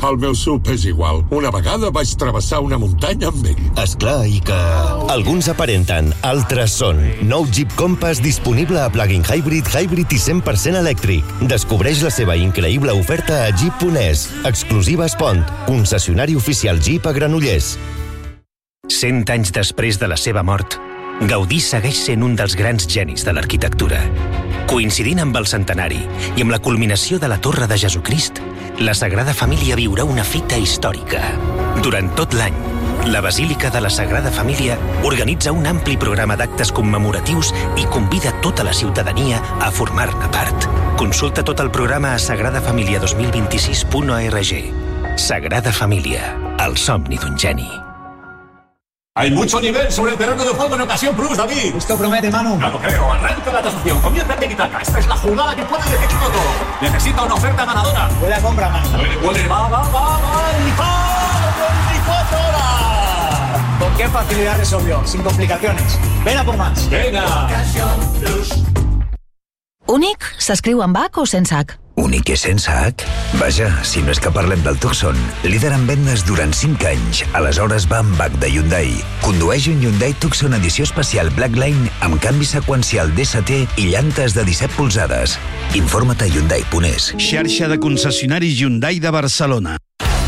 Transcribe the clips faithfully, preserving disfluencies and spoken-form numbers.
El meu sub és igual. Una vegada vaig travessar una muntanya amb ell. Esclar, i que... Alguns aparenten, altres són. Nou Jeep Compass disponible a plug-in hybrid, hybrid i cent per cent elèctric. Descobreix la seva increïble oferta a Jeep punt es. Exclusiva Espont, concessionari oficial Jeep a Granollers. Cent anys després de la seva mort, Gaudí segueix sent un dels grans genis de l'arquitectura. Coincidint amb el centenari i amb la culminació de la Torre de Jesucrist, la Sagrada Família viurà una fita històrica. Durant tot l'any, la Basílica de la Sagrada Família organitza un ampli programa d'actes commemoratius i convida tota la ciutadania a formar-ne part. Consulta tot el programa a sagrada família dos mil vint-i-sis punt org. Sagrada Família, el somni d'un geni. Hay mucho nivel sobre el terreno de juego en Ocasión Plus, David. Esto promete, Manu. No lo creo. Arranca la tasación. Comienza el tiki-taka. Esta es la jugada que puede decidirlo todo. Necesita una oferta ganadora. Huele a compra, Manu. Huele, huele. Va, va, va, va. ¡Y va! veinticuatro horas! ¿Con qué facilidad resolvió? Sin complicaciones. Ven a por más. Venga. Ocasión Plus. Únic s'escriu amb H o sense H? Únic i sense H? Vaja, si no és que parlem del Tucson, líder en vendes durant cinc anys. Aleshores va amb H de Hyundai. Condueix un Hyundai Tucson edició especial Blackline amb canvi seqüencial D S T i llantes de disset polzades. Informa't a Hyundai punt es. Xarxa de concessionaris Hyundai de Barcelona.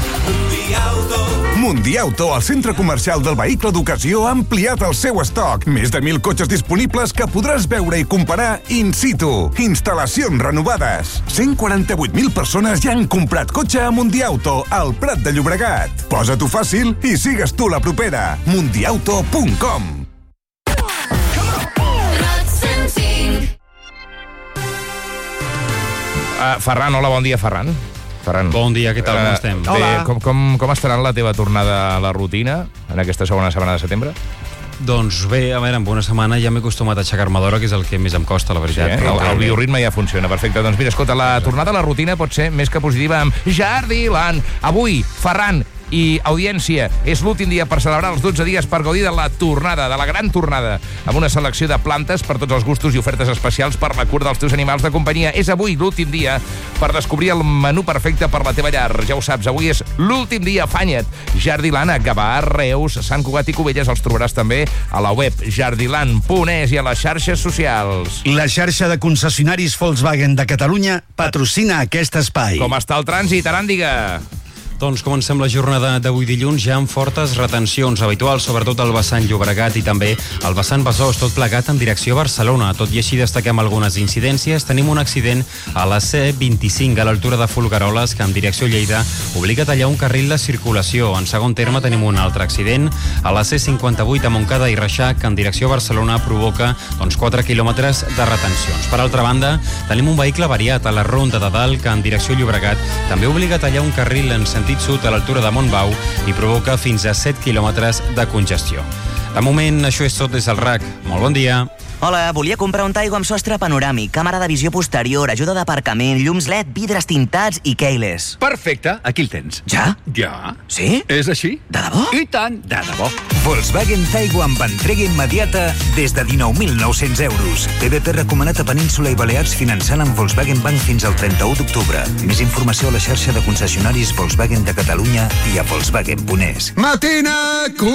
Mundiauto, el centre comercial del vehicle d'ocasió, ha ampliat el seu estoc. Més de mil cotxes disponibles que podràs veure i comparar in situ. Instal·lacions renovades. cent quaranta-vuit mil persones ja han comprat cotxe a Mundiauto, al Prat de Llobregat. Posa-t'ho fàcil i sigues tu la propera. mundiauto punt com. Uh, Ferran, hola, bon dia, Ferran. Ferran. Bon dia, què tal, com Uh, estem? Bé, Hola. com, com, com estarà la teva tornada a la rutina en aquesta segona setmana de setembre? Doncs bé, a veure, en una setmana ja m'he acostumat a aixecar-me d'hora, que és el que més em costa, la Sí, veritat. eh? el, el bioritme ja funciona, perfecte. Doncs mira, escolta, la tornada a la rutina pot ser més que positiva amb Jardiland. Avui, Ferran i audiència, és l'últim dia per celebrar els dotze dies per gaudir de la tornada, de la gran tornada, amb una selecció de plantes per tots els gustos i ofertes especials per la cura dels teus animals de companyia. És avui l'últim dia per descobrir el menú perfecte per la teva llar. Ja ho saps, avui és l'últim dia, afanya't. Jardiland a Gavà, Reus, Sant Cugat i Cubelles. Els trobaràs també a la web jardiland punt es i a les xarxes socials. La xarxa de concessionaris Volkswagen de Catalunya patrocina aquest espai. Com està el trànsit, Aràndiga? Doncs comencem la jornada d'avui dilluns ja amb fortes retencions habituals, sobretot al vessant Llobregat i també al vessant Besòs, tot plegat en direcció a Barcelona. Tot i així destaquem algunes incidències. Tenim un accident a la C vint-i-cinc a l'altura de Folgueroles que en direcció Lleida obliga a tallar un carril de circulació. En segon terme tenim un altre accident a la C cinquanta-vuit a Montcada i Reixac que en direcció a Barcelona provoca doncs, quatre quilòmetres de retencions. Per altra banda, tenim un vehicle variat a la Ronda de Dalt que en direcció Llobregat també obliga a tallar un carril en sentit sud a l'altura de Montbau i provoca fins a set quilòmetres de congestió. De moment, això és tot des del R A C. Molt bon dia. Hola, volia comprar un Taigo amb sostre panoràmic, càmera de visió posterior, ajuda d'aparcament, llums L E D, vidres tintats i keyless. Perfecte, aquí el tens. Ja? Ja. Sí? És així. De debò? I tant, de debò. Volkswagen Taigo amb entrega immediata des de dinou mil nou-cents euros. T D T recomanat a Península i Balears finançant amb Volkswagen Bank fins al trenta-u d'octubre. Més informació a la xarxa de concessionaris Volkswagen de Catalunya i a volkswagen punt es. Matina,